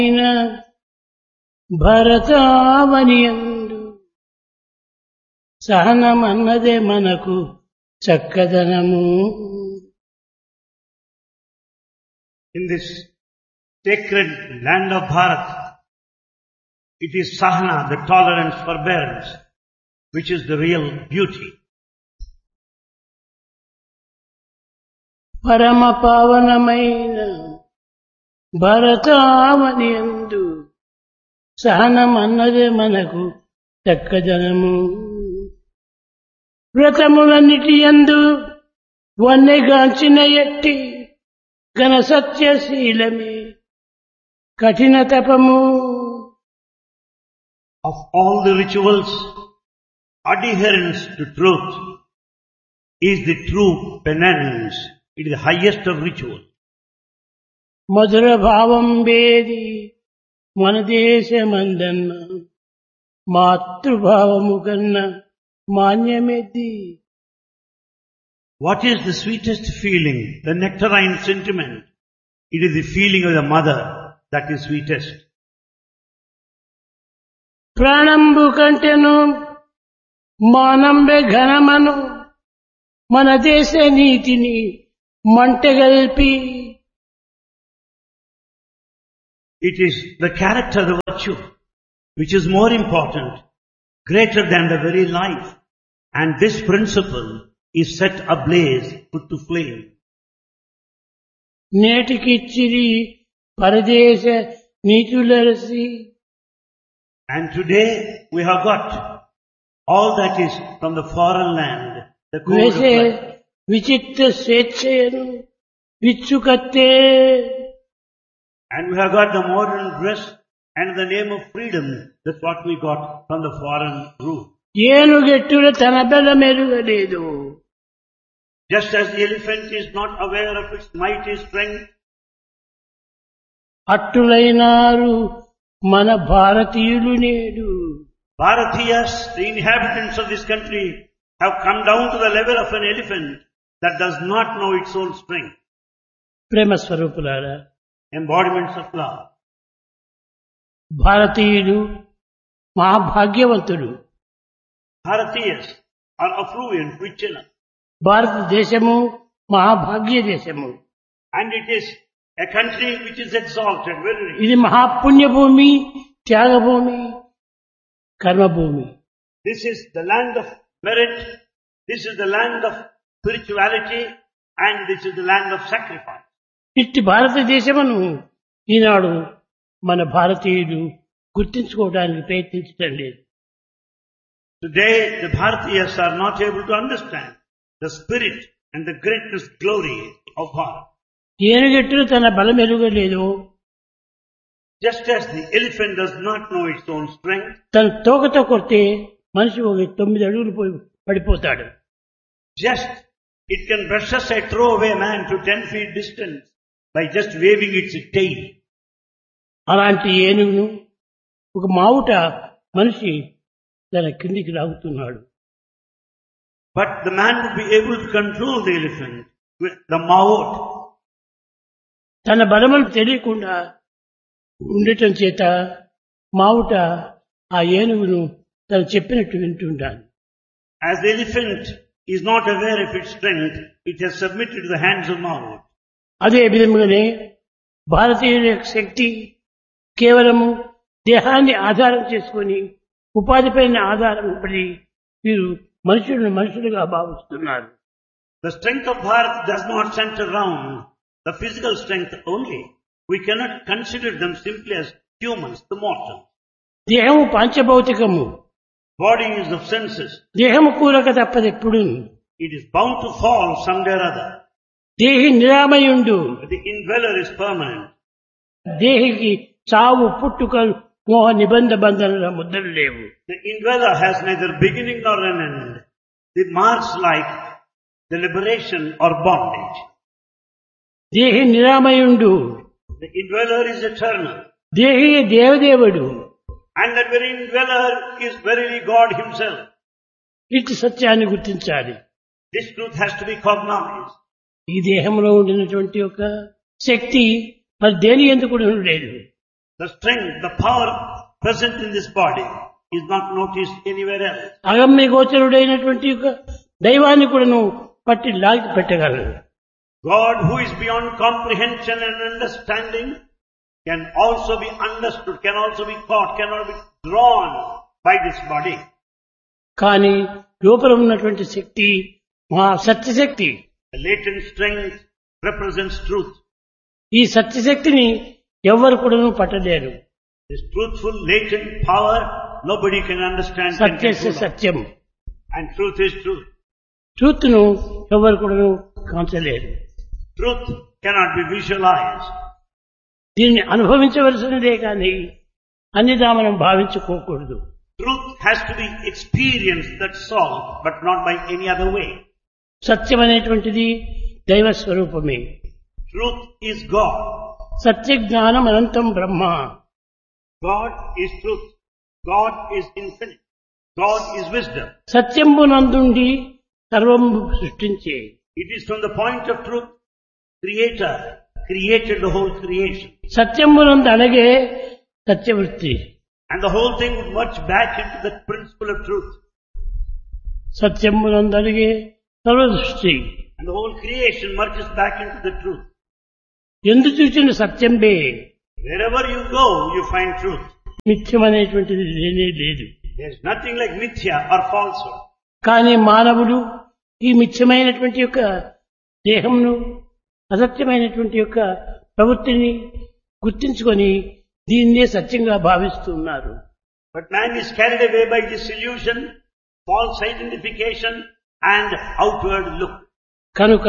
భరతావనియందు సహనమన్నదే మనకు చక్కదనము. In this sacred land of Bharat, it is Sahana, the tolerance, forbearance, which is the real beauty. పరమ పావనమైన భరతావనియందు సహనమన్నదే మనకు చక్కదనము. వ్రతములన్నిటి యందు వన్నెగాంచిన ఎట్టి ఘన సత్యశీలమే కఠిన తపము. Of all the rituals, adherence to truth is the true penance. It is the highest of rituals. మధుర భావం వేది మన దేశమందన్న మాతృభావము కన్నా మాన్యమెది. What is the sweetest feeling? The nectarine sentiment. It is the feeling of the mother that is sweetest. ప్రాణంబు కంటెను మానంబె ఘనమను మన దేశ నీతిని మంటగల్పి. It is the character, the virtue, which is more important, greater than the very life. And this principle is set ablaze, put to flame. నేటికిచ్చిరి పరదేశ నీతులరసి. And today we have got all that is from the foreign land, the code of వేసే life. విచిత్ర స్వేచ్ఛయను విచ్చుకత్తే. And we have got the modern dress and the name of freedom. That's what we got from the foreign rule. ఏనుగెట్టుల తన బలమెరుగలేదు. Just as the elephant is not aware of its mighty strength, అట్టులైనారు మన భారతీయులు నేడు. Bharatiyas, the inhabitants of this country, have come down to the level of an elephant that does not know its own strength. ప్రేమ స్వరూపులారా, Embodiments of love. భారతీయులు మహాభాగ్యవంతులు. Bharatiyas are affluent, rich enough. భారతదేశము మహాభాగ్య దేశము. And it is a country which is exalted, very rich. ఇది మహాపుణ్యభూమి, Thyagabhoomi, కర్మభూమి. This is the land of merit, this is the land of spirituality, and this is the land of sacrifice. ఇట్టి భారతదేశమును ఈనాడు మన భారతీయులు గుర్తించుకోవడానికి ప్రయత్నించడం లేదు. Today the Bharatiyas are not able to understand the spirit and the greatness, glory of Bharat. ఏనుగెట్టులు తన బలం ఎరుగలేదు. Just as the elephant does not know its own strength, తన తోకతో కొడితే మనిషి ఒక 9 అడుగులు పోయి పడిపోతాడు. just it can brush aside, throw away a man to 10 feet distance by just waving its tail. అలాంటి ఏనుగును ఒక మావుట మనిషి తన కిందికి లాగుతున్నాడు. But the man would be able to control the elephant with the maut. తన బలమును తెలియకుండా ఉండటం చేత మావుట ఆ ఏనుగును తను చెప్పినట్టు వింటుంటాను. As the elephant is not aware of its strength, it has submitted to the hands of maut. అదే విధముగానే భారతీయుల యొక్క శక్తి కేవలము దేహాన్ని ఆధారం చేసుకొని ఉపాధిపైన ఆధారం పడి వీరు మనుషులను మనుషులుగా భావిస్తున్నారు. The strength of Bharat does not center around the physical strength only. We cannot consider them simply as humans, the mortal. దేహము పంచభౌతికము. Body is of senses. దేహము కూరక తప్పదెప్పుడు. It is bound to fall someday or other. దేహి నిరామయుండు. The indweller is permanent. దేహికి చావు పుట్టుకలు మోహ నిబంధ బంధనల ముద్రలు లేవు. The indweller has neither beginning nor an end. The marks like the liberation or bondage. దేహి నిరామయుండు. The indweller is eternal. దేహి దేవదేవుడు. And that very indweller is verily God himself. ఇటు సత్యాన్ని గుర్తించాలి. This truth has to be cognized. ఈ దేహంలో ఉండినటువంటి ఒక శక్తి మరి దేని ఎందుకు లేదు. The strength, the power present in this body is not noticed anywhere else. అగమ్య గోచరుడైనటువంటి యొక్క దైవాన్ని కూడా నువ్వు పట్టి లాగి పెట్టగలరు. God, who is beyond comprehension and understanding, can also be understood, can also be caught, cannot be drawn by this body. కానీ లోపల ఉన్నటువంటి శక్తి మా సత్యశక్తి. The latent strength represents truth. ఈ సత్యశక్తిని ఎవ్వరు కూడా పట్టలేరు. This truthful latent power nobody can understand. సత్యస్య Satyam. And truth is truth. Truth ను ఎవరు కూడా కాంచలేరు. Truth cannot be visualized. దీన్ని అనుభవించవలసినదే కానీ అన్నిదా మనం భావించుకోకూడదు. Truth has to be experienced, that's all, but not by any other way. సత్యం అనేటువంటిది దైవ స్వరూపమే. Truth is God. సత్య జ్ఞానం అనంతం బ్రహ్మ. God is truth. God is infinite. God is wisdom. సత్యంబునందుండి సర్వం సృష్టించే. It is from the point of truth, Creator created the whole creation. సత్యంబునందు అనగే సత్యవృత్తి. And the whole thing would merge back into the principle of truth. సత్యంబునందు అనగే సర్వ సృష్టి. And the whole creation merges back into the truth. ఎందు చూచిన సత్యంబే. Wherever you go, you find truth. మిథ్యం అనేటువంటిది లేనే లేదు. There is nothing like mithya or falsehood. కానీ మానవుడు ఈ మిథ్యమైనటువంటి యొక్క దేహంను అసత్యమైనటువంటి యొక్క ప్రవృత్తిని గుర్తించుకొని దీన్నే సత్యంగా భావిస్తున్నారు. But man is carried away by this illusion, false identification and outward look. కనుక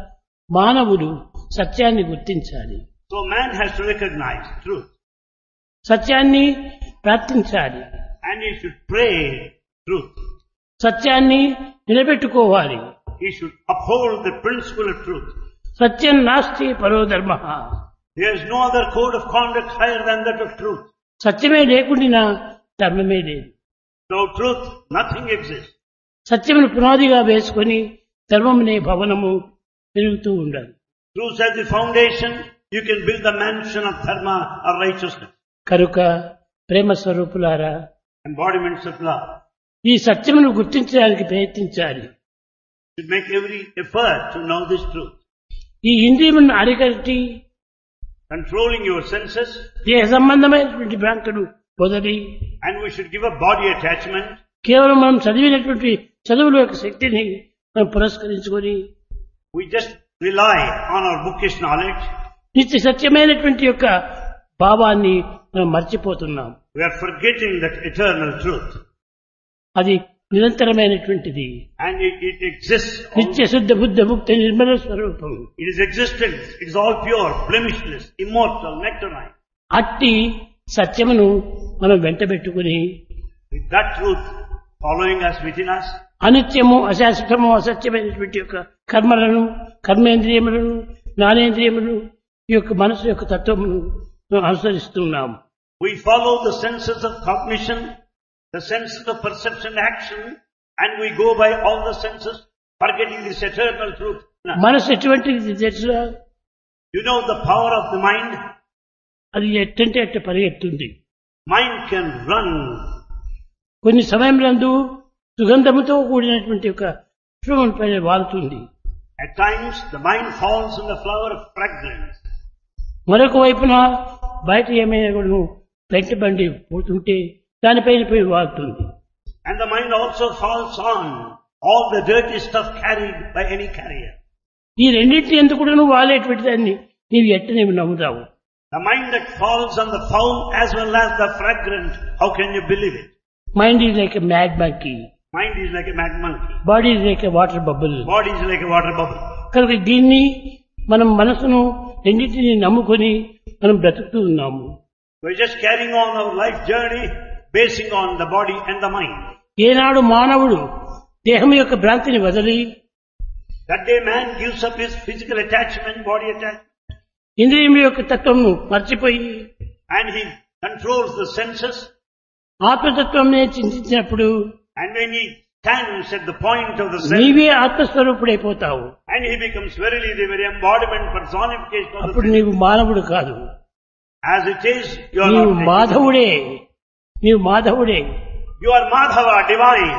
మానవుడు సత్యాన్ని గుర్తించాలి. So man has to recognize truth. సత్యాన్ని ప్రార్థించాలి. And he should pray truth. సత్యాన్ని నిలబెట్టుకోవాలి. He should uphold the principle of truth. సత్యం నాస్తి పరో ధర్మ. There is no other code of conduct higher than that of truth. సత్యమే లేకుండా ధర్మమే లేదు. Without truth, nothing exists. సత్యమును పునాదిగా వేసుకొని ధర్మమునే భవనము పెరుగుతూ ఉండాలి. Truth as the foundation, you can build the mansion of dharma or righteousness. కనుక ప్రేమ స్వరూపులారా, Embodiments of love. ఈ సత్యమును గుర్తించడానికి ప్రయత్నించాలి. You should make every effort to know this truth. ఈ ఇంద్రియములను అరికట్టి Controlling your senses, దేహ సంబంధమైనటువంటి భ్రాంతులు వదిలి and we should give up body attachment. కేవలం మనం చదివినటువంటి చదువుల యొక్క శక్తిని మనం పురస్కరించుకొని We just rely on our bookish knowledge. నిత్య సత్యమైనటువంటి యొక్క భావాన్ని మనం మర్చిపోతున్నాం. We are forgetting that eternal truth. అది నిరంతరమైనటువంటిది. And it exists. నిత్య శుద్ధ బుద్ధ ముక్త నిర్మల స్వరూపం. It is existence. It is all pure, blemishless, immortal, nectarine. అట్టి సత్యమును మనం వెంటబెట్టుకుని With that truth following us within us, అనిత్యము అశాశ్వతము అసత్యమైనటువంటి యొక్క కర్మలను కర్మేంద్రియములను జ్ఞానేంద్రియములను ఈ యొక్క మనసు యొక్క తత్వమును మనం అనుసరిస్తున్నాము. we follow the senses of cognition, the senses of perception, action, and we go by all the senses, forgetting this eternal truth. మనసు ఎటువంటిది తెలుసా? You know the power of the mind? అది ఎట్టంటే అట్ట పరిగెత్తుంది. Mind can run. కొన్ని సమయంలో సుగంధముతో కూడినటువంటి ఒక పుష్పం పైన వాలుతుంది. At times the mind falls in the flower of fragrance. మరొక వైపున బయట ఏమైనా కూడా వెంటబండి పోతుంటే దానిపైన పోయి వాలుతుంది. And the mind also falls on all the dirty stuff carried by any carrier. ఈ రెండింటి ఎందుకు కూడా వాలేటువంటి దాన్ని నీవు నమ్ముతావు? The mind that falls on the foul as well as the fragrant, how can you believe it? Mind is like a mad monkey. Mind is like a mad monkey. Body is like a water bubble. Body is like a water bubble. కనుక దీన్ని మనం మనసును రెండింటిని నమ్ముకొని మనం బ్రతుకుతూ ఉన్నాము. We're just carrying on our life journey basing on the body and the mind. ఏనాడు మానవుడు దేహం యొక్క భ్రాంతిని వదిలి That day man gives up his physical attachment, body attachment, ఇంద్రియం యొక్క తత్వము మర్చిపోయి and he controls the senses. ఆత్మతత్వంనే చింతించినప్పుడు And when he stands at the point of the sense, నీవే ఆత్మస్వరూపుడైపోతావు. and he becomes verily the very embodiment, personification of the అప్పుడు sense. నీవు మానవుడు కాదు. As it is, you are నీవు not. మాధవుడే, నీవు మాధవుడే. You are Madhava, divine.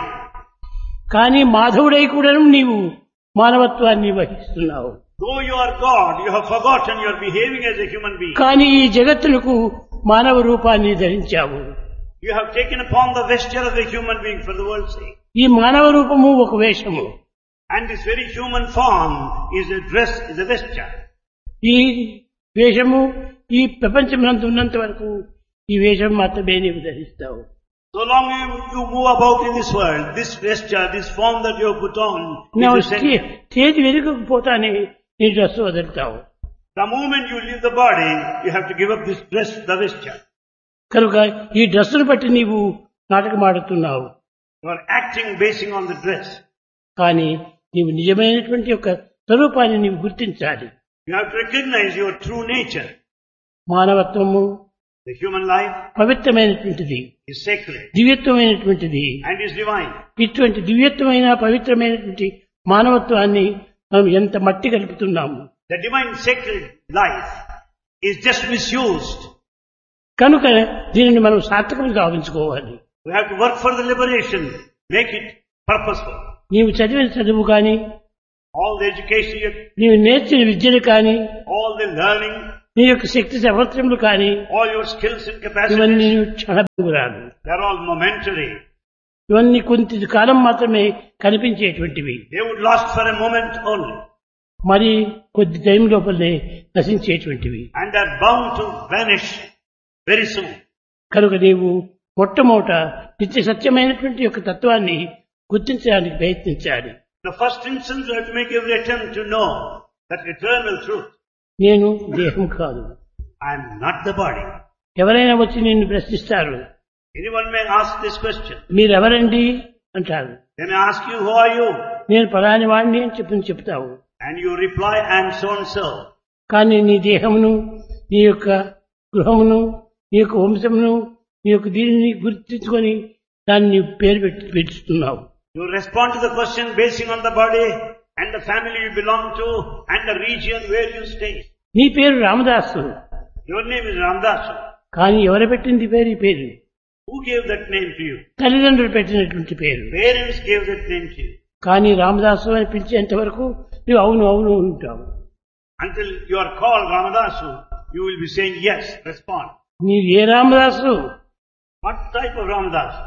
కానీ మాధవుడై కూడాను నీవు మానవత్వాన్ని వహిస్తున్నావు. Though you are God, you have forgotten you are behaving as a human being. కానీ ఈ జగత్తులకు మానవ రూపాన్ని ధరించావు. You have taken upon the vesture of a human being for the world's sake. ఈ మానవ రూపము ఒక వేషము. And this very human form is a dress, is a vesture. ఈ వేషము ఈ ప్రపంచమంతా ఉన్నంత వరకు ఈ వేషం మాత్రమే నీవు ధరిస్తావు. So long you move about in this world, this vesture, this form that you have put on, నువ్వు is essential. స్టేజ్ వెనుకపోతానే నీ dress వదులుతావు. The moment you leave the body, you have to give up this dress, the vesture. కనుక ఈ డ్రెస్సును బట్టి నీవు నాటకమాడుతున్నావు. You are acting basing on the dress. కానీ నీవు నిజమైనటువంటి యొక్క స్వరూపాన్ని నీవు గుర్తించాలి. You have to recognize your true nature. మానవత్వము The human life పవిత్రమైనటువంటిది, is sacred దివ్యత్వమైనటువంటిది. and is divine. ఇటువంటి దివ్యత్వమైన పవిత్రమైనటువంటి మానవత్వాన్ని మనం ఎంత మట్టి కలుపుతున్నాము. The divine sacred life is just misused. కనుక దీనిని మనం సార్థకంగా గావించుకోవాలి. We have to work for the liberation, make it purposeful. నీవు చదివిన చదువు కానీ, All the education, నీవు నేర్చిన విద్యలు కానీ, all the learning, నీ యొక్క శక్తి సామర్థ్యములు కానీ, all your skills and ఇవన్నీ capacities, క్షణభంగురాలు. they're all momentary. ఇవన్నీ కొంత కాలం మాత్రమే కనిపించేటువంటివి. They would last for a moment only. మరి కొద్ది టైం లోపలనే నశించేటువంటివి. And they're bound to vanish very soon. కనుక నీవు మొట్టమొదట నిత్య సత్యమైనటువంటి యొక్క తత్వాన్ని గుర్తించడానికి ప్రయత్నించాలి. The first instance you have to make every attempt to know that eternal truth. నేను దేహం కాదు. I am not the body. ఎవరైనా వచ్చి నిన్ను ప్రశ్నిస్తారు. Anyone may ask this question. మీరెవరండి అంటారు. They may ask you, who are you? నేను పలాని వాడిని అని చెప్తావు. And you reply, I am so and so. కానీ నీ దేహమును, నీ యొక్క గృహమును, నీ యొక్క వంశమును, నీ యొక్క దీనిని గుర్తించుకొని దాన్ని పేరు పెట్టుతున్నావు. You respond to the question basing on the body and the family you belong to and the region where you stay. నీ పేరు Ramadasu. Your name is Ramdas. కానీ ఎవరు పెట్టింది పేరు? ఈ పేరు Who gave that name to you? తల్లిదండ్రులు పెట్టినటువంటి పేరు. Parents gave that name to you. కానీ రామదాసు అని పిలిచేంత వరకు నువ్వు అవును అవును ఉంటావు. Until you are called Ramadasu, you will be saying yes, respond. నీవు ఏ Ramadasu? What type of Ramadasu?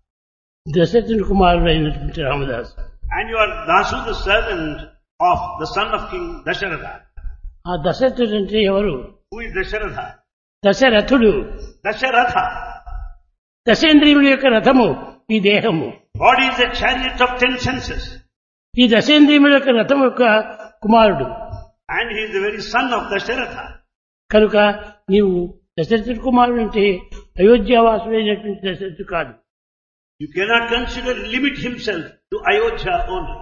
దశరథుని కుమారుడు అయినటువంటి Ramadasu. And you are Dasu, the servant of the son of King Dasharatha. ఆ దశరథుడు అంటే ఎవరు? Who is Dasharatha? దశరథుడు. Dasharatha. దశేంద్రియముల యొక్క రథము ఈ దేహము. Body is a chariot of 10 senses. ఈ దశేంద్రియముల యొక్క రథం యొక్క కుమారుడు. And he is the very son of Dasharatha. కనుక నీవు దశరథుడి కుమారుడు అంటే అయోధ్యావాసుడైనటువంటి దశరథుడు కాదు. You cannot consider, limit himself to Ayodhya only.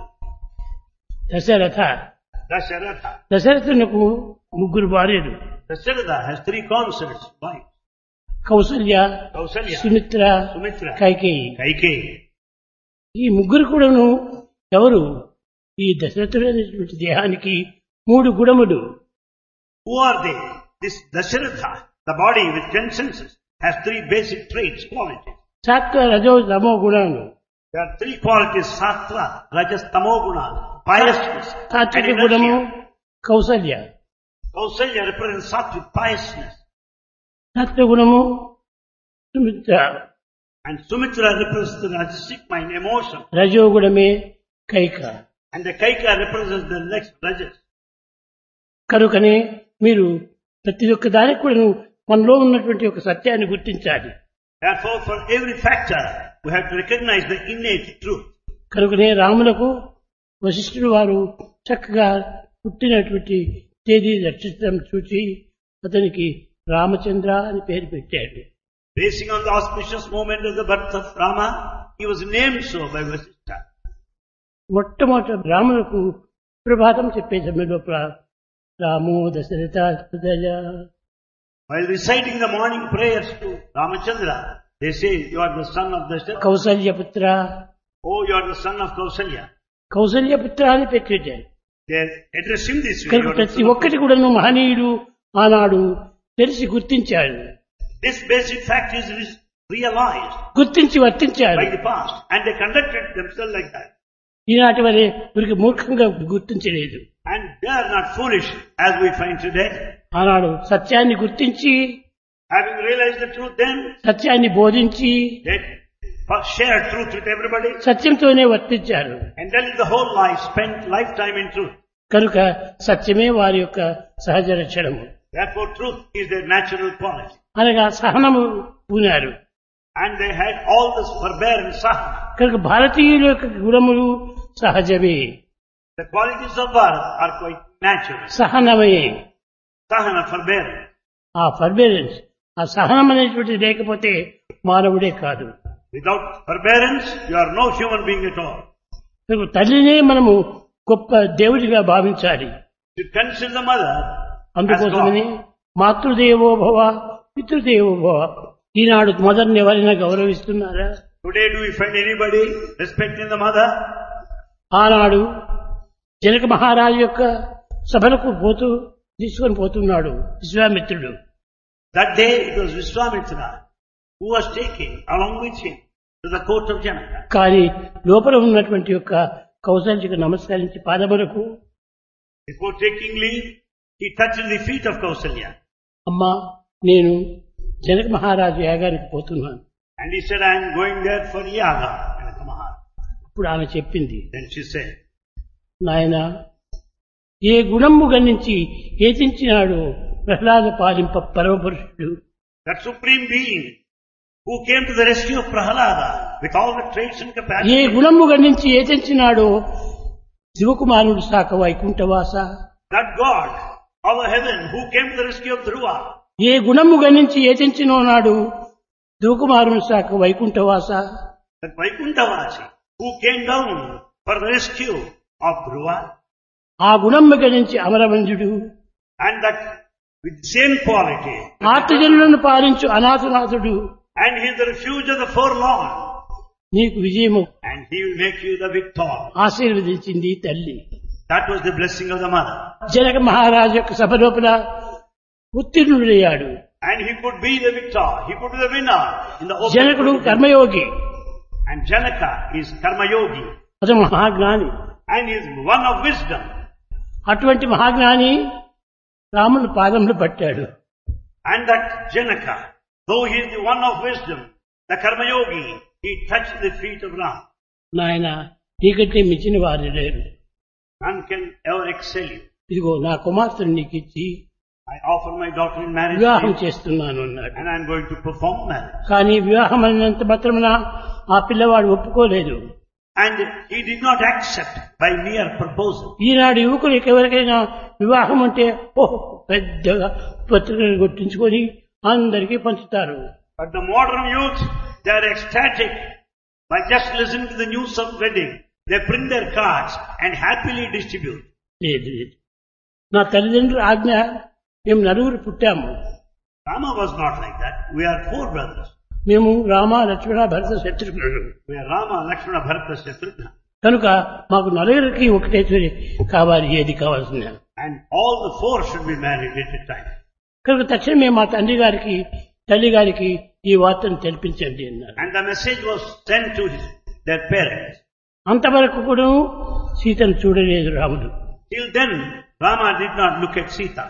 Dasharatha. Dasharatha. దశరథునకు ముగ్గురు భార్యలు. Dasharatha has 3 consorts. Why? Kaushalya, Kausalya, Sumitra, Sumitra, Kaikeyi. Kaikeyi. ఈ ముగ్గురు కూడాను ఎవరు? ఈ దశరథుడు అనేటువంటి దేహానికి 3 గుణములు. Who are they? This Dasharatha, the body with 10 senses, has 3 basic traits, qualities. సాత్వ రజో తమో గుణాలు. There are 3 qualities, sattva, rajas, tamo guna, piousness and సాత్విక గుణము inertia. Kaushalya, Kausalya represents sattvic piousness సత్వగుణము Sumitra, and Sumitra represents the rajasic mind, emotion, రజోగుణమే Kaika. and the Kaika represents the next rajas. కనుకనే మీరు ప్రతి ఒక్క దానికి కూడా మనలో ఉన్నటువంటి ఒక సత్యాన్ని గుర్తించాలి. Therefore, for every factor, we have to recognize the innate truth. కనుకనే రాములకు వశిష్ఠుడు వారు చక్కగా పుట్టినటువంటి తేదీ నక్షత్రం చూసి అతనికి రామచంద్ర అని పేరు పెట్టాడు. Basing on the auspicious moment of the birth of Rama, he was named so by Vasishtha. మొట్టమొదట రాములకు ప్రభాతం చెప్పే సమయంలో రామో దశరథ హృదయ. While reciting the morning prayers to Ramachandra, they say, you are the son of Dasharatha. కౌసల్యపుత్ర, Oh, you are the son of Kausalya. కౌసల్యపుత్ర అని పెట్టాడు. They address him this way. కనుక "You are the ప్రతి son of ఒక్కటి కూడాను మహనీయుడు ఆనాడు తెలిసి గుర్తించాడు, This basic fact is realized గుర్తించి వర్తించాడు. by the past, and they conducted themselves like that. ఈనాటి వరే వీరికి మూర్ఖంగా గుర్తించలేదు. And they are not foolish as we find today. ఆనాడు సత్యాన్ని గుర్తించి, Having realized the truth then, సత్యాన్ని బోధించి, they shared truth with everybody. సత్యంతోనే వర్తించారు. And then the whole life, spent lifetime in truth. కనుక సత్యమే వారి యొక్క సహజ లక్షణము. Therefore truth is their natural quality. అనగా సహనము పూనారు. And they had all this forbearance, sahana. కనుక భారతీయుల యొక్క గుణములు సహజమే, The qualities of Bharat are quite natural. సహనమే. Sahana, forbearance. ఆ ఫర్బెరెన్స్, ఆ సహనం అనేటువంటిది లేకపోతే మానవుడే కాదు. Without forbearance, you are no human being at all. కనుక తల్లినే మనము గొప్ప దేవుడిగా భావించాలి. To consider the mother as అందుకోసమని God. మాతృదేవో భవ పితృదేవో భవ. ఈనాడు మదర్ని ఎవరైనా గౌరవిస్తున్నారా? Today do we find anybody respecting the mother? ఆనాడు జనక మహారాజు యొక్క సభలకు తీసుకొని పోతున్నాడు విశ్వామిత్రుడు. That day it was Vishwamitra who was taking along with him to the court of Janaka. కానీ లోపల ఉన్నటువంటి యొక్క కౌశల్యకు నమస్కరించి పాదములకు, Before taking leave, he touched the feet of Kausalya. అమ్మా నేను జనక మహారాజు యాగానికి పోతున్నాను. And he said, I am going there for yaga. Janaka Maharaj. ఇప్పుడు ఆమె చెప్పింది, Then she said, నాయన ఏ గుణము గణించి ఏతించినాడు Prahlada పాలింప పరమపురుషుడు. that supreme being who came to the rescue of Prahalada with all the traits and A capacity. గుణము గణించి ఏతించినాడో శివకుమారుడు సాక వైకుంఠవాస. That God of heaven who came to the rescue of Dhruva. ఏ గుణము గణించి ఏతించినో నాడు శివకుమారుడు సాక వైకుంఠవాస. That Vaikunthavasi who came down for the rescue of Dhruva. ఆ గుణము గణించి అమరవంజుడు, And that with the same quality. ఆర్తజనులను పాలించు అనాథనాథుడు. And he is the refuge of the forlorn. నీకు విజయము And he will make you the victor. ఆశీర్వదించింది తల్లి. That was the blessing of the mother. Janaka మహారాజు యొక్క సభ లోపల ఉత్తీర్ణుడయ్యాడు. And he could be the victor. He could be the winner in the open. జనకుడు కర్మయోగి, And Janaka is Karma Yogi. అతను మహాజ్ఞాని. And he is one of wisdom. అటువంటి మహాజ్ఞాని రాముని పాదములు పట్టాడు. And that Janaka, though he is the one of wisdom, the Karma Yogi, he touched the feet of Ram. నాయన నీకంటే మించిన వారు లేరు. None can ever excel you. ఇదిగో నా కుమార్తెను నీకు ఇచ్చి I offer my daughter in marriage to వివాహం you, చేస్తున్నాను అన్నాడు. and I am going to perform marriage. కానీ వివాహం అయినంత మాత్రమున ఆ పిల్లవాడు ఒప్పుకోలేదు. And he did not accept by mere proposal. ఈనాడు యువకులకు ఎవరికైనా వివాహం అంటే ఓహో పెద్దగా పత్రికలు కొట్టించుకొని అందరికీ పంచుతారు. But the modern youth, they are ecstatic by just listening to the news of wedding. They print their cards and happily distribute. లేదు లేదు, నా తల్లిదండ్రుల ఆజ్ఞ, మేము నలుగురు పుట్టాము. Rama was not like that. We are 4 brothers. మేము రామ లక్ష్మణ భరత శత్రుఘ్నుడు. We are Rama, Lakshmana, Bharata, Shatrugna. కనుక మాకు నలుగురికి ఒకటే కావాలి, ఏది కావాల్సింది. And all the 4 should be married at a time. కనుక తక్షణమే మా తండ్రి గారికి తల్లి గారికి ఈ వార్తను తెలిపించండి అన్నారు. And the message was sent to their parents. అంతవరకు కూడా సీతను చూడలేదు రాముడు. Till then, Rama did not look at Sita.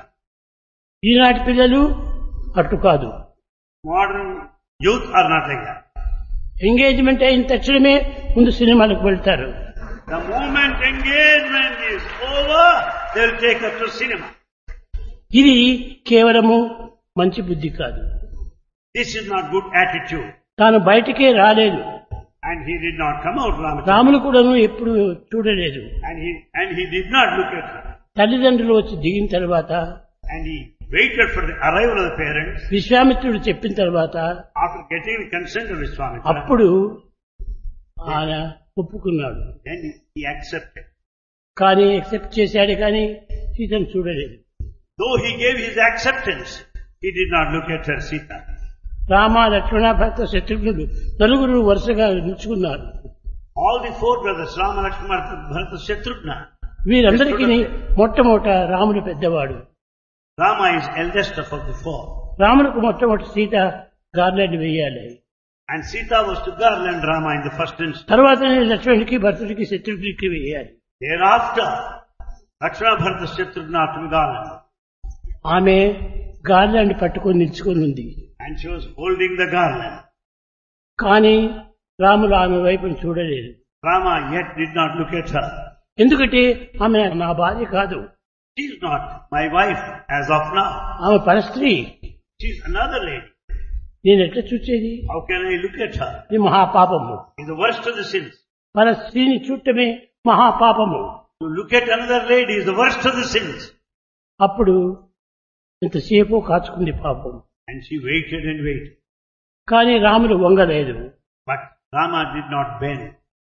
ఈనాటి పిల్లలు అటు కాదు. Modern youth are not like that. Engagement అయిన తక్షణమే ముందు సినిమాలకు వెళ్తారు. The moment engagement is over, they will take us to cinema. ఇది కేవలము మంచి బుద్ధి కాదు. This is not good attitude. తాను బయటికే రాలేదు. And he did not come out, Ramachandra. Ramulu కూడాను ఎప్పుడు చూడలేదు. And he did not look at her. తల్లిదండ్రులు వచ్చి దిగిన తర్వాత, And he waited for the arrival of the parents. విశ్వామిత్రుడు చెప్పిన తర్వాత, After getting the consent of Vishwamitra, అప్పుడు ఆయన ఒప్పుకున్నాడు. then he accepted. కానీ యాక్సెప్ట్ చేశాడు, కానీ సీతను చూడలేదు. Though he gave his acceptance, he did not look at her, Sita. Rama Lakshmana భరత శత్రుఘ్నుడు నలుగురు వరుసగా నిలుచుకున్నారు. All the 4 brothers, Rama, Lakshmana, Bharata, Shatrugna. వీరందరికీ మొట్టమొదట రాముడు పెద్దవాడు. Rama is eldest of the four. రామునికి మొట్టమొదటి సీత గార్లెండ్ వేయాలి. And Sita was to garland Rama in the first instance. తర్వాత లక్ష్మణుడికి భరతుడికి శత్రుఘ్నుడికి వేయాలి. Thereafter, Lakshmana, Bharata, Shatrugna to be garland. ఆమె గార్లెండ్ పట్టుకొని నిల్చుకొని ఉంది. And she was holding the garland. కానీ రాములు ఆమె వైపును చూడలేదు. Rama yet did not look at her. ఎందుకంటే ఆమె నా భార్య కాదు. She is not my wife as of now. ఆమె పరస్త్రీ. She is another lady. నేను ఎట్లా చూసేది? How can I look at her? ఇది మహాపాపము. It's the worst of the sins. పరస్త్రీని చూడటమే మహాపాపము. To look at another lady is the worst of the sins. అప్పుడు ఇంతసేపు కాచుకుంది పాపం. And she waited and waited. కానీ Ramulu వంగలేదు. But Rama did not bend.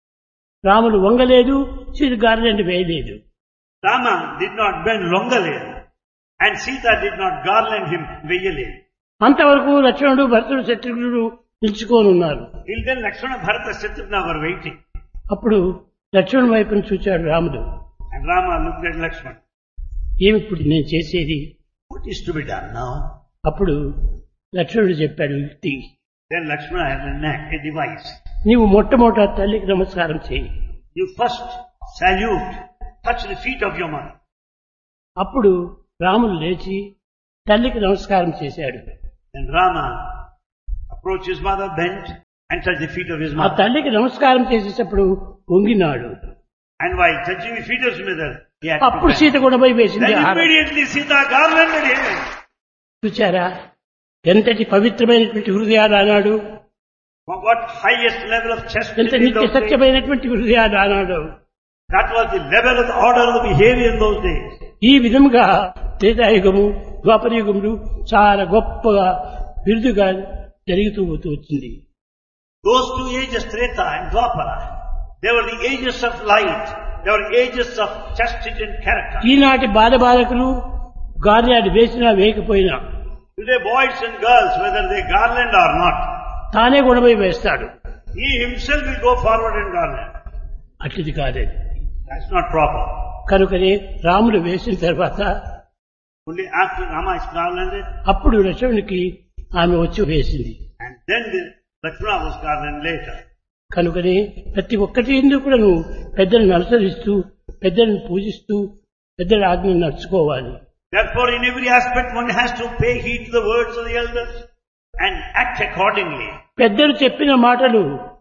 Ramulu వంగలేదు, Sita garland వేయలేదు. Rama did not bend Longalil. And Sita did not garland him Vayalil. అంతవరకు లక్ష్మణుడు భరతుడు శత్రుఘ్నుడు నిలుచుకొని ఉన్నారు. Till then Lakshmana, Bharata, Shatrugna were waiting. అప్పుడు లక్ష్మణుడి వైపును చూచాడు రాముడు. And Rama looked at Lakshmana. ఏమి ఇప్పుడు నేను చేసేది? What is to be done now? అప్పుడు లక్ష్మణుడు చెప్పాడు యుక్తి. Then Lakshmana had a device. నీవు మొట్టమొదట తల్లికి నమస్కారం చేయి. You first salute, touch the feet of your mother. అప్పుడు రాముడు లేచి తల్లికి నమస్కారం చేశాడు. Then Rama approached his mother, bent and touched the feet of his ఆ mother. తల్లికి నమస్కారం చేసేటప్పుడు వంగినాడు. And while touching the feet of his mother, he had అప్పుడు to bend. సీత కూడా పోయి వేసింది. Then immediately Sita garlanded him. చూచారా ఎంతటి పవిత్రమైనటువంటి హృదయాలు అన్నాడు. What highest level of ఎంత chastity in నిత్య those days. సత్యమైనటువంటి హృదయాలు అన్నాడు. That was the level of the order of the behavior in those days. ఈ విధంగా త్రేతాయుగము ద్వాపరయుగములు చాలా గొప్పగా బిరుదుగా జరుగుతూ పోతూ వచ్చింది. Those two ages, Treta and Dwapara, they were the ages of light. They were ages of chastity and character. ఈనాటి బాలబాలకులు గార్యాలు వేసినా వేయకపోయినా Today boys and girls, whether they garland or not, తానే గుణమై వేస్తాడు. he himself will go forward and garland. అట్టిది కాలేదు. That's not proper. కనుకనే రాముడు వేసిన తర్వాత Only after Rama is garlanded, అప్పుడు లక్ష్మణునికి ఆమె వచ్చి వేసింది. and then the Lakshmana was garlanded later. కనుకనే ప్రతి ఒక్కటి ఎందుకు కూడా నువ్వు పెద్దలను అనుసరిస్తూ పెద్దలను పూజిస్తూ పెద్దల ఆజ్ఞను నడుచుకోవాలి. Therefore, in every aspect, one has to pay heed to the words of the elders and act accordingly. పెద్దలు చెప్పిన మాటలు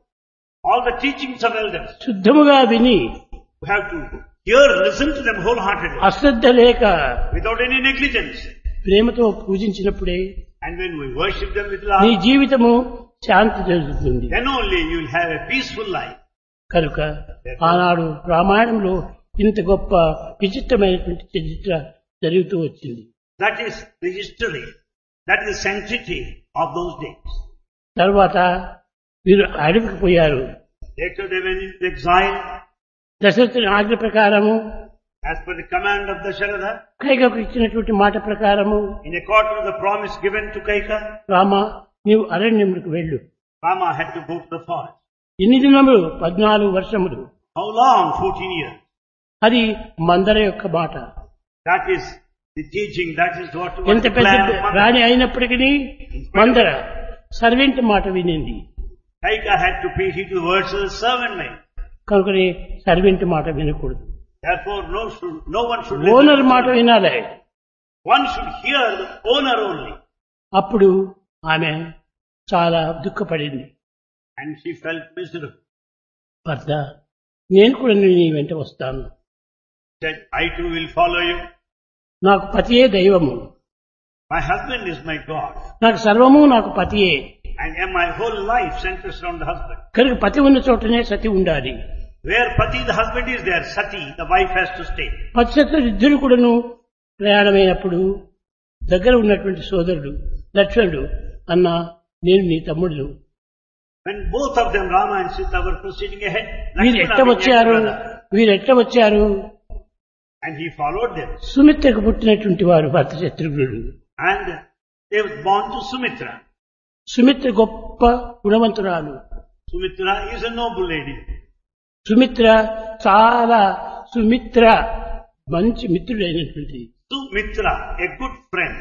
All the teachings of elders, శుద్ధముగా విని we have to hear, listen to them wholeheartedly, అశ్రద్ధ లేక without any negligence. ప్రేమతో పూజించినప్పుడే And when we worship them with నీ love, జీవితము శాంతి జరుగుతుంది. then only you will have a peaceful life. కనుక ఆనాడు రామాయణంలో ఇంత గొప్ప విచిత్రమైనటువంటి చరిత్ర జరుగుతూ వచ్చింది. That is the history. That is the sanctity of those days. తర్వాత వీరు అడవికి పోయారు. Later they went into exile దశరథుని ఆజ్ఞ ప్రకారము as per the command of Dasharatha, కైకకు ఇచ్చినటువంటి మాట ప్రకారము in accordance with the promise given to Kaika. Rama నీవు అరణ్యములకు వెళ్ళు. Rama had to go to the forest. ఎన్ని దినములు? 14 వర్షములు. How long? 14 years. అది మందర యొక్క మాట. That is the teaching. That is what was ఎంత the పెద్ద plan of Mother. రాణి అయినప్పటికీ మందర సర్వెంట్ మాట వినింది. Kaika had to pay heed to the words of the servant maid. కనుకనే సర్వెంట్ మాట వినకూడదు. Therefore, no one should listen owner to మాట the- వినాలి. One should hear the owner only. అప్పుడు ఆమె చాలా దుఃఖపడింది. And she felt miserable. భర్త నేను కూడా నీ వెంట వస్తాను. Said, I too will follow you. నాకు పతియే దైవము. My husband is my God. నాకు సర్వము నాకు పతియే. And my whole life centers around the husband. కనుక పతి ఉన్న చోటనే సతి ఉండాలి. Where Pati, the husband, is there, Sati, the wife has to stay. పతిశత్రులు ఇద్దరు కూడాను ప్రయాణమైనప్పుడు దగ్గర ఉన్నటువంటి సోదరుడు లక్ష్మణుడు అన్న నేను నీ తమ్ముడు When both of them, Rama and Sita, were proceeding ahead, వీరు Lakshmana ఎట్ట began వచ్చారు to brother. వీరు ఎట్ట వచ్చారు? And he followed them. సుమిత్రకు పుట్టినటువంటి వారు భర్త శత్రుఘ్నుడు. And they were born to Sumitra. Sumitra గొప్ప గుణవంతురాలు. Sumitra is a noble lady. Sumitra చాలా సుమిత్ర మంచి మిత్రుడైనటువంటి Sumitra, a good friend.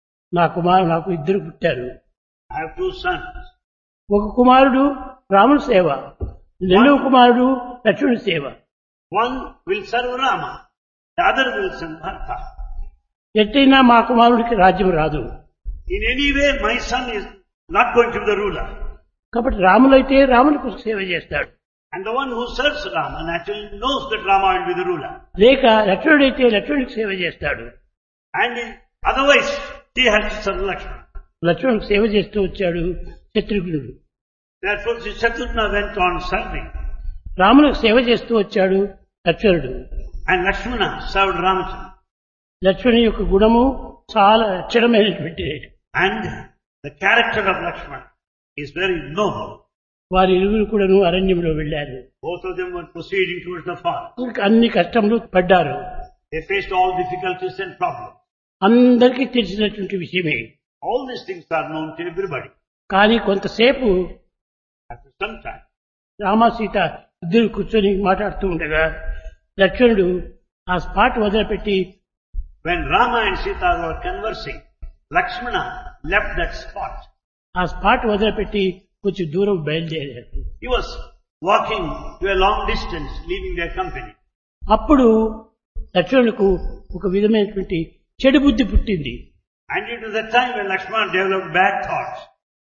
నాకు ఇద్దరు పుట్టారు. I have two sons. ఒక కుమారుడు రాముని సేవ, రెండవ కుమారుడు లక్ష్మణుని సేవ. One will serve Rama, the other will serve Bharata. ఎట్టయినా మా కుమారుడికి రాజ్యం రాదు. In any way, my son is not going to be the ruler. కాబట్టి రాములైతే రామునికి సేవ చేస్తాడు. And the one who serves Rama naturally knows that Rama will be the ruler. లేక లక్ష్మణుడైతే లక్ష్మణునికి సేవ చేస్తాడు. And otherwise, he has to serve Lakshmana. లక్ష్మణునికి సేవ చేస్తూ వచ్చాడు శత్రుఘ్నుడు. Therefore, Shatrughna went on serving. రామునికి సేవ చేస్తూ వచ్చాడు లక్ష్మణుడు. And Lakshmana served Ramachandra. లక్ష్మణుని యొక్క గుణము చాలా అక్షరమైనటువంటి. And the character of Lakshmana is very noble. వారి ఇరువురు కూడాను అరణ్యంలో వెళ్లారు. Both of them were proceeding towards the forest. అన్ని కష్టములు పడ్డారు. They faced all difficulties and problems. అందరికీ తెలిసినటువంటి విషయమే. All these things are known to everybody. కానీ కొంతసేపు After some time, Rama Sita ఇద్దరు కూర్చొని మాట్లాడుతూ ఉండగా లక్ష్మణుడు ఆ స్పాట్ వదిలిపెట్టి when Rama and Sita were conversing, Lakshmana left that spot. ఆ స్పాట్ వదిలిపెట్టి కొంచెం దూరం బయలుదేరాడు. He was walking to a long distance, leaving their company. అప్పుడు లక్ష్మణులకు ఒక విధమైనటువంటి చెడు బుద్ధి పుట్టింది. And it was the time when Lakshmana developed bad thoughts.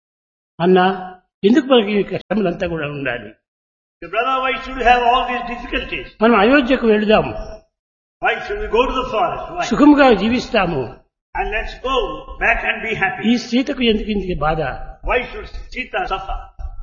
అన్నా, ఎందుకు మనకి ఈ కష్టములంతా కూడా ఉండాలి? The brother, why should we have all these difficulties? మనం అయోధ్యకు వెళదాము, Why should we go to the forest? Why? సుఖముగా జీవిస్తాము. And let's go back and be ఈ happy. సీతకు ఎందుకు ఇంత బాధ? Why should Sita suffer?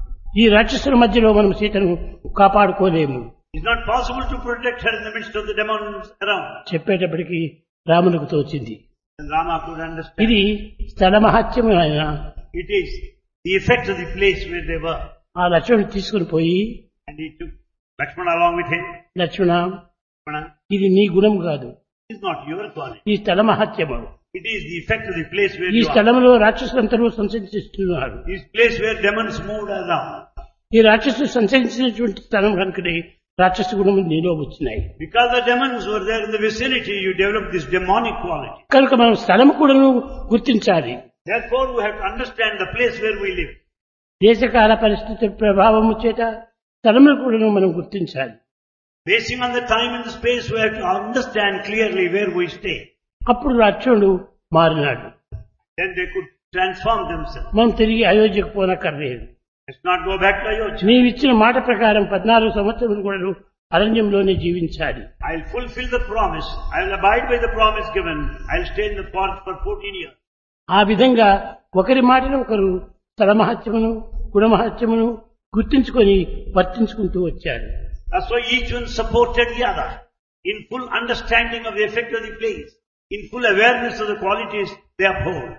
ఈ రాక్షసుల మధ్యలో మనం సీతను కాపాడుకోలేము. It's not possible to protect her in the midst of the demons around. చెప్పేటప్పటికి రామునికి తోచింది. And Rama could understand. ఇది స్థల మహత్యము అయినా It is the effect of the place where they were. ఆ లక్ష్మణుడు తీసుకుని పోయి, And he took Lakshmana along with him. Lakshmana, Lakshmana, ఇది నీ గుణం కాదు, it is not your quality. ఈ స్థల మహత్యము. It is the effect of the place where ఈ you are. స్థలంలో రాక్షసులందరూ సంచరిస్తున్నారు. This place where demons moved around. ఈ రాక్షసులు సంచరించినటువంటి స్థలం కనుకనే రాక్షస గుణములు నీలో వచ్చినాయి. Because the demons were there in the vicinity, you developed this demonic quality. కనుక మనం స్థలం కూడా గుర్తించాలి. Therefore, we have to understand the place where we live. దేశకాల పరిస్థితి ప్రభావము చేత స్థలములు కూడా మనం గుర్తించాలి. Basing on the time and the space, we have to understand clearly where we stay. అప్పుడు లక్ష్మణుడు మారినాడు. Then they could transform themselves. మనం తిరిగి అయోధ్యకు పోనక్కర్లేదు. Let's not go back to Ayodhya. నీవిచ్చిన మాట ప్రకారం 14 సంవత్సరములు కూడా అరణ్యంలోనే జీవించాలి. I'll fulfill the promise. I'll abide by the promise given. I'll stay in the forest for 14 years. ఆ విధంగా ఒకరి మాటను ఒకరు స్థలమహత్యమును గుణమహత్యమును గుర్తించుకొని వర్తించుకుంటూ వచ్చారు. That's why each one supported the other in full understanding of the effect of the place, in full awareness of the qualities they uphold.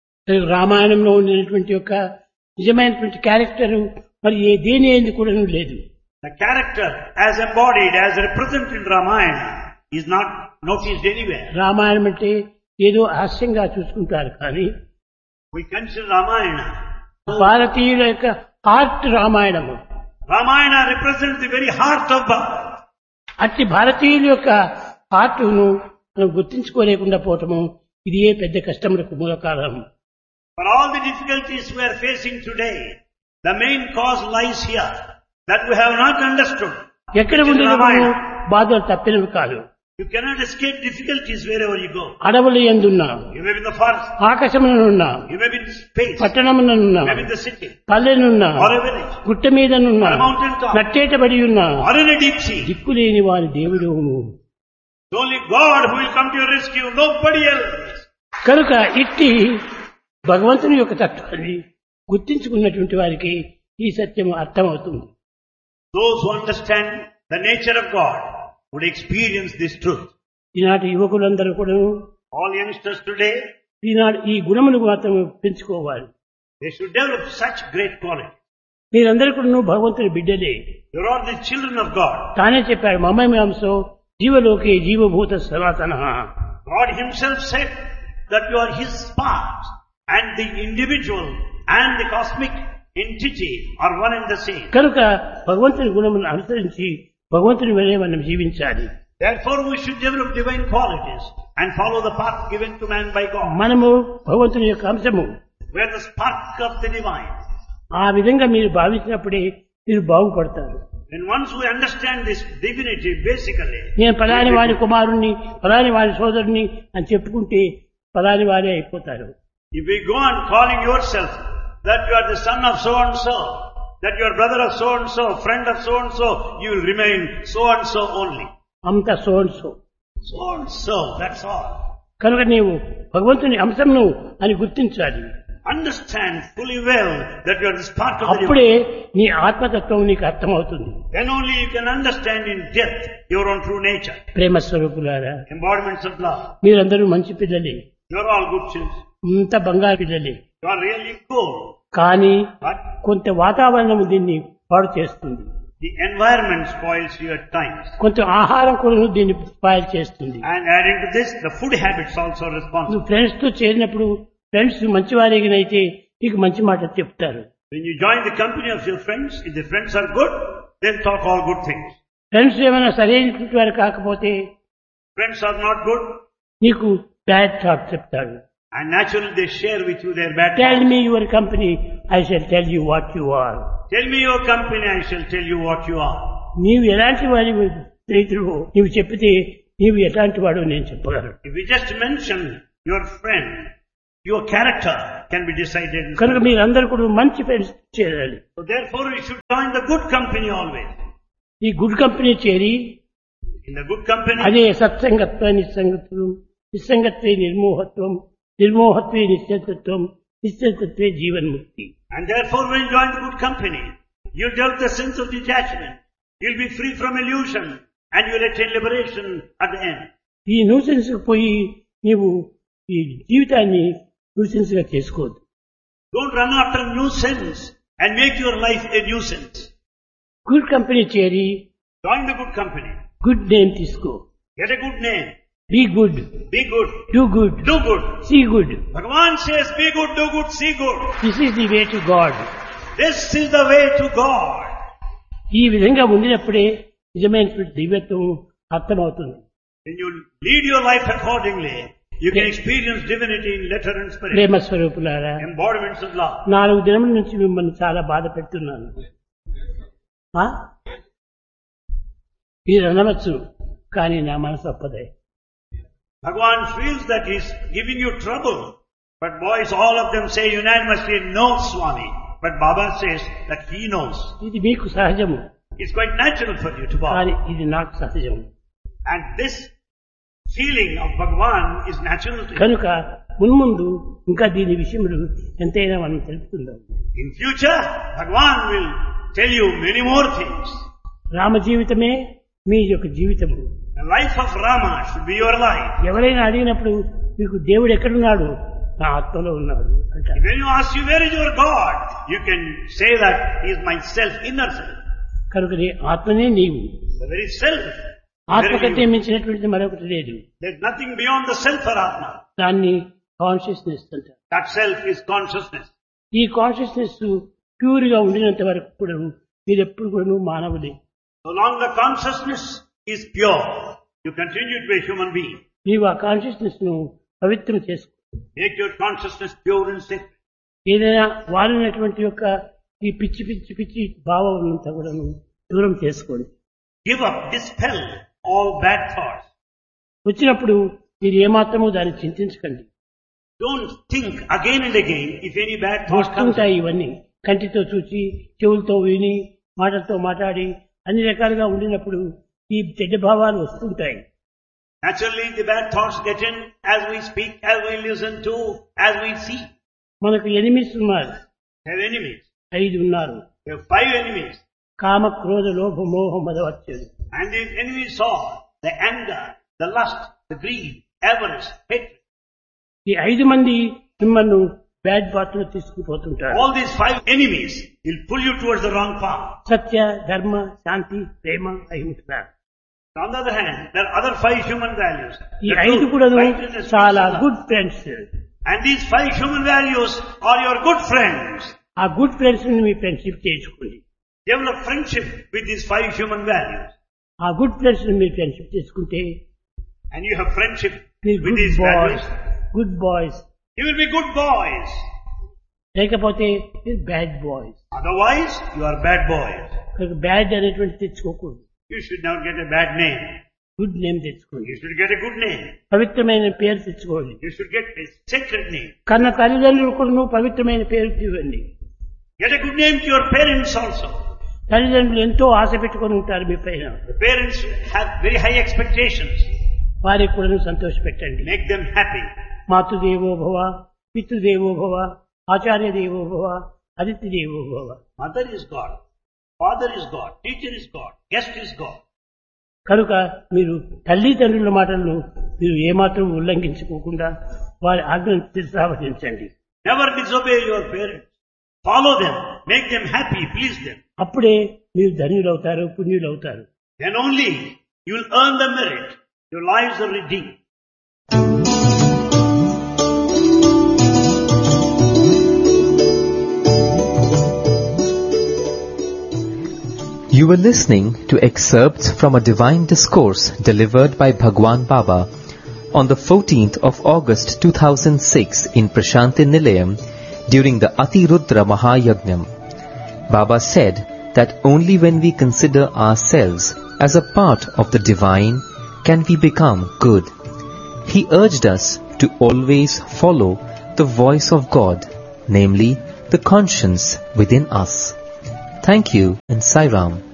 రామాయణంలో ఉండేటువంటి యొక్క నిజమైనటువంటి క్యారెక్టర్ మరి దేని ఏంది కూడా లేదు. The character as embodied, as represented in Ramayana is not noticed anywhere. Ramayanam అంటే ఏదో హాస్యంగా చూసుకుంటారు కానీ We consider Ramayana. భారతీయుల యొక్క heart Ramayanamu. Ramayana represents the very heart of Bharat. అట్టి భారతీయుల యొక్క హార్ట్ను మనం గుర్తించుకోలేకుండా పోవటము ఇది ఏ పెద్ద కష్టములకు మూల కారణం. For all the difficulties we are facing today, the main cause lies here, that we have not understood. ఎక్కడ ఉండినప్పుడు బాధలు తప్పినవి కాదు. You cannot escape difficulties wherever you go. అడవులు ఎందున్నా, You may be in the forest, ఆకాశమునున్నా, you may be in space, పట్టణమునున్నా, you may be in the city, పల్లెనున్నా, or a village, గుట్ట మీదనున్నా, or a mountain top, నట్టేటబడి ఉన్నా, or in a deep sea. దిక్కులేని వారి దేవుడు. It's only God who will come to your rescue, nobody else. కనుక ఇట్టి భగవంతుని యొక్క తత్వాన్ని గుర్తించుకున్నటువంటి వారికి ఈ సత్యం అర్థమవుతుంది. Those who understand the nature of God would experience this truth. ఈనాటి యువకులందరూ కూడా All youngsters today, ఈనాడు ఈ గుణములు మాత్రం పెంచుకోవాలి. they should develop such great quality. మీరందరూ కూడా భగవంతుని బిడ్డలే. You are the children of God. తానే చెప్పాడు, మమేమాంసో జీవలోకే జీవభూత సనాతనః. God himself said that you are his part, and the individual and the cosmic entity are one and the same. కనుక భగవంతుని గుణములను అనుసరించి భగవంతుని వలె మనం జీవించాలి. Therefore we should develop divine qualities and follow the path given to man by God. మనము భగవంతుని యొక్క అంశము. We are the spark of the divine. ఆ విధంగా మీరు భావించినప్పుడే మీరు బాగుపడతారు. And once we understand this divinity basically, నేను పలాని వారి కుమారుణ్ణి, పలాని వారి సోదరుని అని చెప్పుకుంటే పలాని వారే అయిపోతారు. if we go on calling yourself that you are the son of so and so, that you are brother of so and so, friend of so and so, you will remain so and so only. అంత so and so. So and so, that's all. కనుక నీవు భగవంతుని అంశంను అని గుర్తించాలి. Understand fully well that you are the spark of the అప్పుడే divine. నీ ఆత్మతత్వం నీకు అర్థమవుతుంది. Then only you can understand in depth your own true nature. ప్రేమ స్వరూపులారా, Embodiments of love. మీరందరూ మంచి పిల్లలే, You are all good children. ఇంత బంగారు పిల్లలే. You are really cool. కానీ But కొంత వాతావరణం దీన్ని పాడు చేస్తుంది. the environment spoils you at times. కొంత ఆహారం కూడా దీన్ని స్పాయిల్ చేస్తుంది. And adding to this, the food habits also are responsible. నువ్వు ఫ్రెండ్స్ తో చేరినప్పుడు ఫ్రెండ్స్ మంచివారిగినైతే నీకు మంచి మాట చెప్తారు. When you join the company of your friends, if the friends are good, then talk all good things. Friends ఏమైనా సరైనటువంటి వారు కాకపోతే Friends are not good, నీకు బ్యాడ్ థాట్ చెప్తాడు. and naturally they share with you their bad tell thoughts. Me your company, I shall tell you what you are. Tell me your company, I shall tell you what you are. నీవు ఎలాంటి వారి స్నేహితుడు నీవు చెప్పితే నీవు ఎలాంటి వాడు నేను చెప్పగలను. If we just mention your friend, your character can be decided. కనుక మీరందరూ కూడా మంచి ఫ్రెండ్స్ చేరాలి. So therefore we should join the good company always. ఈ గుడ్ కంపెనీ చేరి In the good company, అదే సత్సంగత్వ నిస్సంగత్వం, నిస్సంగత్వే నిర్మోహత్వం, నిర్మోహత్వే నిశ్చతత్వం, నిశ్చతత్వే జీవన్ముక్తి. and therefore when you join the good company, you develop the sense of detachment. You'll be free from illusion and you'll attain liberation at the end. ఈ nuisance పోయి నీవు ఈ జీవితాన్ని nuisance గా చేసుకోవద్దు. Don't run after nuisance and make your life a nuisance. Good company చేరి Join the good company. Good name తీసుకో. Get a good name. Be good, Be good. Do good, Do good. See good. Bhagavan says be good, do good, see good. This is the way to God. This is the way to God. ఈ విధంగా ఉండినప్పుడే నిజమైనటువంటి దివ్యత్వం అర్థమవుతుంది. When you lead your life accordingly, you can experience divinity in letter and spirit. ప్రేమ స్వరూపులారా, Embodiments of love. 4 దినముల నుంచి మిమ్మల్ని చాలా బాధ పెడుతున్నాను. ఆ? మీరు అనవచ్చు, కానీ నా మనసు ఒప్పదే. Bhagavan feels that he's giving you trouble. But boys, all of them say unanimously, no, Swami. But Baba says that he knows. ఇది మీకు సహజము, It's quite natural for you to bow. కానీ ఇది నాకు సహజము. And this feeling of Bhagavan is natural to you. కనుక మున్ముందు ఇంకా దీని విషయములు ఎంతైనా మనం తెలుపుకుందాం. In future, Bhagavan will tell you many more things. Rama జీవితమే మీ యొక్క జీవితము. The life of Rama should be your life. ఎవరైనా అడిగినప్పుడు మీకు దేవుడు ఎక్కడున్నాడు, నా ఆత్మలో ఉన్నాడు అంటారు. When you ask you where is your God, you can say that he is my self, inner self. కనుక నీ ఆత్మనే నీవు. The very self. ఆత్మ కంటే మించినటువంటిది మరొకటి లేదు. There's nothing beyond the self or Atma. దాన్ని కాన్షియస్నెస్ అంటారు. That self is consciousness. ఈ కాన్షియస్నెస్ ప్యూర్ గా ఉండినంత వరకు కూడా మీరు ఎప్పుడు కూడా మానవులే. So long the consciousness is pure, you continue to be a human being. నీవు ఆ కాన్షియస్నెస్ ను పవిత్రం చేసుకో. Make your consciousness pure and sacred. ఏదైనా వాడినటువంటి యొక్క ఈ పిచ్చి పిచ్చి పిచ్చి భావం అంతా కూడా దూరం చేసుకోండి. Give up, dispel all bad thoughts. వచ్చినప్పుడు మీరు ఏమాత్రము దాన్ని చింతించకండి. Don't think again and again if any bad thought comes. వస్తుంటాయి ఇవన్నీ. కంటితో చూసి, చెవులతో విని, మాటలతో మాట్లాడి అన్ని రకాలుగా ఉండినప్పుడు ఈ చెడ్డ భావాలు వస్తుంటాయి. Naturally, the bad thoughts get in as we speak, as we listen to, as we see. మనకు ఎనిమిస్ ఉన్నారు, We have enemies. 5 ఉన్నారు. We have 5 enemies. కామ, క్రోధ, లోభ, మోహ, మదవచ్చదు. And these enemies are the anger, the lust, the greed, avarice, hatred. ఈ 5 మంది మిమ్మల్ని bad path లో తీసుకుపోతుంటారు. All these 5 enemies will pull you towards the wrong path. సత్య, ధర్మ, శాంతి, ప్రేమ, అహింస. On the other hand, there are other 5 human values. ఈ The 5 truth, కూడా righteousness, చాలా peace, and love. Good friends. And these 5 human values are your good friends. ఆ good friends ని మీ friendship చేసుకోండి. Develop friendship with these 5 human values. ఆ good friends మీరు friendship చేసుకుంటే and you have friendship మీరు with good these boys values, good boys, you will be good boys. లేకపోతే మీరు bad boys. Otherwise, you are bad boys. Bad అనేటువంటి తెచ్చుకోకూడదు. You should not get a bad name. Good name తెచ్చుకోండి. You should get a good name. పవిత్రమైన పేరు తెచ్చుకోండి. You should get a sacred name. కన్న తల్లిదండ్రులు కూడా పవిత్రమైన పేరు ఇవ్వండి. Get a good name to your parents also. తల్లిదండ్రులు ఎంతో ఆశ పెట్టుకొని ఉంటారు మీ పైన. The parents have very high expectations. వారికి కూడా సంతోష పెట్టండి. Make them happy. మాతృదేవో భవ, పితృదేవో భవ, ఆచార్య దేవో భవ, అతిథి దేవో భవ. Mother is God. Father is God. Teacher is God. Guest is God. కనుక మీరు తల్లిదండ్రుల మాటలను మీరు ఏమాత్రం ఉల్లంఘించుకోకుండా వారి ఆజ్ఞను శిరసావహించండి. Never disobey your parents. Follow them. Make them happy. Please them. అప్పుడే మీరు ధన్యులవుతారు, పుణ్యులవుతారు. Then only you will earn the merit. Your lives are redeemed. You were listening to excerpts from a divine discourse delivered by Bhagwan Baba on the 14th of August 2006 in Prashanti Nilayam during the Atirudra Mahayajnam. Baba said that only when we consider ourselves as a part of the divine can we become good. He urged us to always follow the voice of God, namely the conscience within us. Thank you and Sai Ram.